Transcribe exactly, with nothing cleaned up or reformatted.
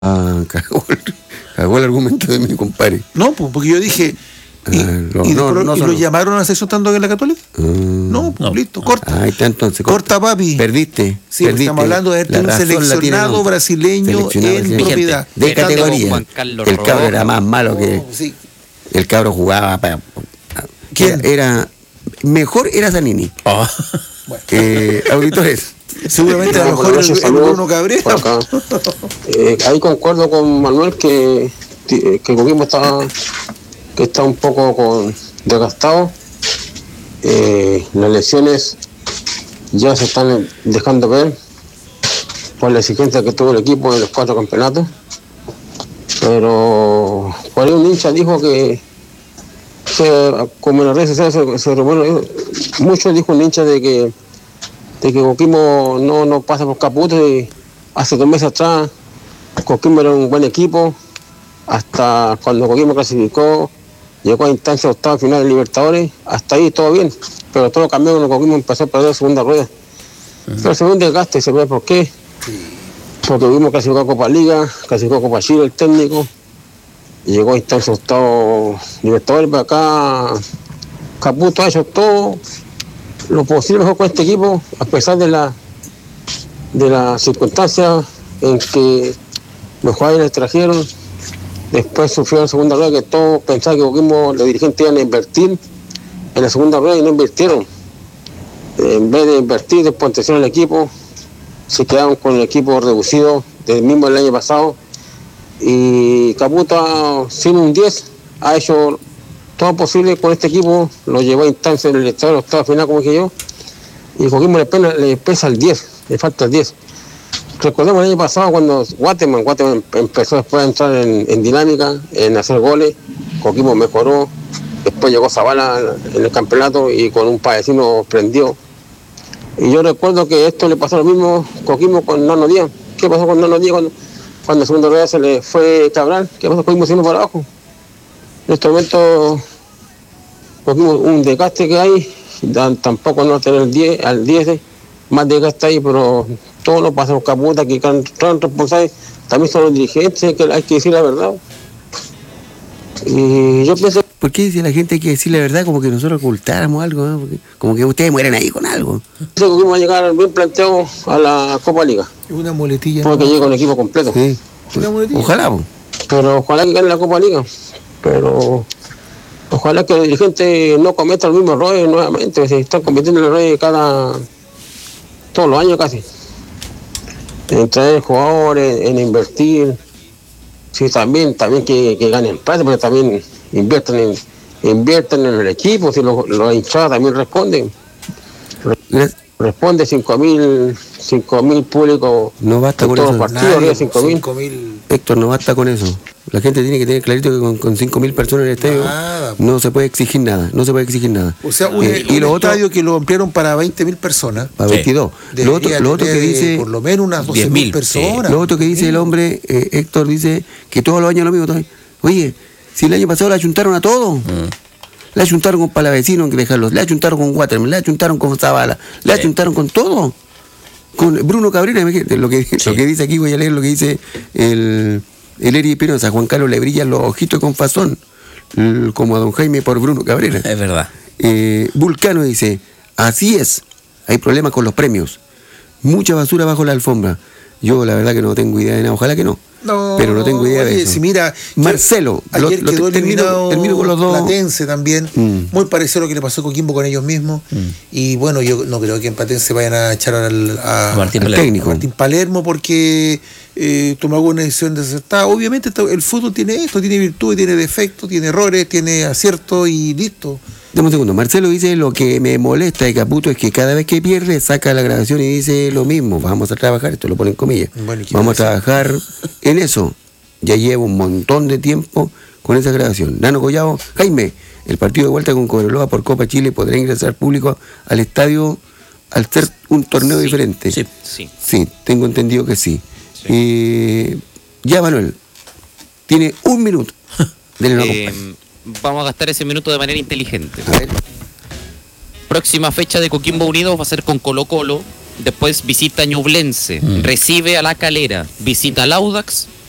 Ah, cagó el, cagó el argumento de mi compadre. No, pues, porque yo dije... ¿Y, ah, lo, y, no, después, no, ¿y no, lo no. llamaron a la sección tanto en la Católica? Ah, no, pues no. listo, corta. Ahí está entonces. Corta, papi. Perdiste. Sí, perdiste. estamos hablando de La un razón la tiene seleccionado el brasileño Seleccionado en brasileño. propiedad. De Fíjate, categoría. Juan Carlos El cabro Rojo. era más malo que... Oh, sí. El cabro jugaba... Para, ¿Quién? Era, era... Mejor era Zanini. Oh. Bueno. Eh, auditores. Seguramente a lo No, mejor el, gracias, el Bruno saludos Cabrera. por acá. Eh, ahí concuerdo con Manuel que, que Coquimbo está, que está un poco con, desgastado. Eh, las lesiones ya se están dejando ver por la exigencia que tuvo el equipo en los cuatro campeonatos. Pero por ahí un hincha dijo que, que como en las redes sociales se, se rumoró, mucho dijo un hincha de que de que Coquimbo no, no pasa por Caputo, y hace dos meses atrás Coquimbo era un buen equipo, hasta cuando Coquimbo clasificó, llegó a instancia de octava final de Libertadores, hasta ahí todo bien, pero todo cambió cuando Coquimbo empezó a perder la segunda rueda. Uh-huh. Pero se ve un desgaste, se ve por qué. Porque Coquimbo clasificó a Copa Liga, clasificó a Copa Chile el técnico, y llegó a instancia de octavo Libertadores, pero acá Caputo ha hecho todo lo posible mejor con este equipo, a pesar de la de las circunstancias en que los jugadores les trajeron. Después sufrió la segunda rueda, que todos pensaban que Coquimbo, los dirigentes iban a invertir en la segunda rueda y no invirtieron. En vez de invertir, después atención al equipo, se quedaron con el equipo reducido del mismo el año pasado. Y Caputo, sin un diez, ha hecho todo posible con este equipo, lo llevó a instancia en el estado, octava final, como dije yo, y Coquimbo le, pena, le pesa el diez, le falta el diez. Recordemos el año pasado cuando Guatemala, Guatemala empezó después a entrar en, en dinámica, en hacer goles, Coquimbo mejoró, después llegó Zavala en el campeonato y con un paecino prendió. Y yo recuerdo que esto le pasó lo mismo Coquimbo con Nano Díaz. ¿Qué pasó con Nano Díaz cuando, cuando en segunda rueda se le fue Cabral? ¿Qué pasó con Coquimbo siendo para abajo? En este momento un desgaste que hay, tampoco no tener el diez, al diez, más desgaste ahí, pero todos los pasamos Caputa, que están responsables, también son los dirigentes, que hay que decir la verdad. Y yo pienso... ¿Por qué dice la gente hay que decir la verdad? Como que nosotros ocultáramos algo, ¿no? Porque, como que ustedes mueren ahí con algo. Creo que vamos a llegar bien planteado a la Copa Liga. Una muletilla. Porque llega un equipo completo. Sí. Una muletilla. Ojalá, pues. Pero ojalá que gane la Copa Liga. Pero ojalá que los dirigentes no cometan los mismos errores nuevamente. Se están cometiendo errores cada... todos los años casi. En traer jugadores, en invertir. Sí, también, también que, que ganen plata, pero también inviertan en, inviertan en el equipo, si los, los hinchados también responden. Gracias. Responde cinco mil cinco mil públicos No basta en con todos eso. los partidos, arriba cinco mil. cinco mil. Héctor, no basta con eso. La gente tiene que tener clarito que con, con cinco mil personas en el estadio Nada. no se puede exigir nada, no se puede exigir nada. O sea, un, Eh, un y lo otro, estadio que lo ampliaron para veinte mil personas. para Sí. veintidós. Lo otro, Debería lo otro que tener, dice, por lo menos unas doce diez mil mil, personas. lo otro que dice el hombre, eh, Héctor, dice que todos los años lo mismo. Todo. Oye, si el año pasado le achuntaron a todos. Mm. Le achuntaron con Palavecino, que dejarlos. Le achuntaron con Waterman, le achuntaron con Zavala, le Sí. achuntaron con todo. Con Bruno Cabrera, imagínate, lo que, Sí. lo que dice aquí, voy a leer lo que dice el, el Eri Espinosa. A Juan Carlos le brillan los ojitos con fazón, l- como a don Jaime por Bruno Cabrera. Es verdad. Eh, Vulcano dice, así es, hay problemas con los premios. Mucha basura bajo la alfombra. Yo la verdad que no tengo idea de nada, ojalá que no. No, pero no tengo idea oye, de eso. Si mira, Marcelo, ayer lo- lo quedó te- termino- eliminado termino con los dos. Platense también, Mm. muy parecido a lo que le pasó a Coquimbo con ellos mismos. Mm. Y bueno, yo no creo que en Platense vayan a echar al, a, A Martín al Palermo. técnico. a Martín Palermo porque eh, tomó alguna decisión desacertada. Obviamente esto- el fútbol tiene esto, tiene virtudes, tiene defectos, tiene errores, tiene aciertos y listo. Dame un segundo. Marcelo dice, lo que me molesta de Caputo es que cada vez que pierde saca la grabación y dice lo mismo. Vamos a trabajar, esto lo pone en comillas. Bueno, ¿y qué Vamos a pasa? trabajar en eso. Ya llevo un montón de tiempo con esa grabación. Nano Collado, Jaime, el partido de vuelta con Cobreloa por Copa Chile podrá ingresar público al estadio al ser un torneo Sí, diferente. Sí, sí. Sí, tengo entendido que sí. Sí. Eh, ya, Manuel, tiene un minuto. Denle una Eh, compadre. vamos a gastar ese minuto de manera inteligente. A ver. Próxima fecha de Coquimbo Unidos va a ser con Colo Colo. Después visita Ñublense. Mm. Recibe a La Calera. Visita al Audax.